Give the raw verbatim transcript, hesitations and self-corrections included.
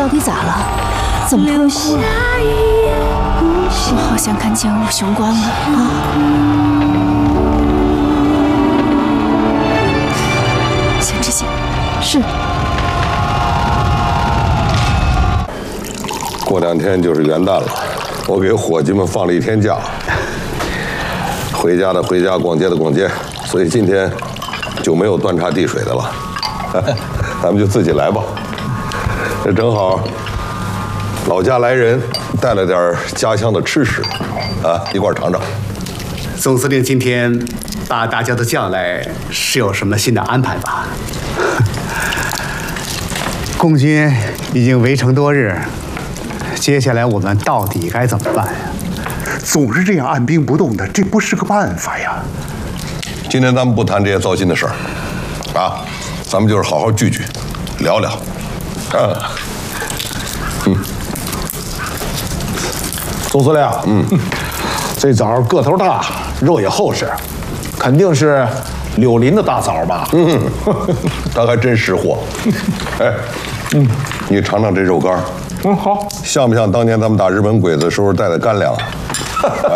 到底咋了？怎么突然哭了？我好像看见武雄关了啊！先知县，是。 过两天就是元旦了，我给伙计们放了一天假，回家的回家，逛街的逛街，所以今天就没有端茶递水的了。咱们就自己来吧。这正好，老家来人，带了点家乡的吃食，啊，一块尝尝。 总司令今天把大家都叫来，是有什么新的安排吧？共军已经围城多日，接下来我们到底该怎么办呀？ 总是这样按兵不动的，这不是个办法呀。 今天咱们不谈这些糟心的事儿，啊，咱们就是好好聚聚，聊聊，啊，嗯， 总司令，嗯，这枣个头大，肉也厚实，肯定是柳林的大枣吧？ 嗯，他还真识货。哎，嗯，你尝尝这肉干。 嗯，好， 像不像当年咱们打日本鬼子时候带的干粮？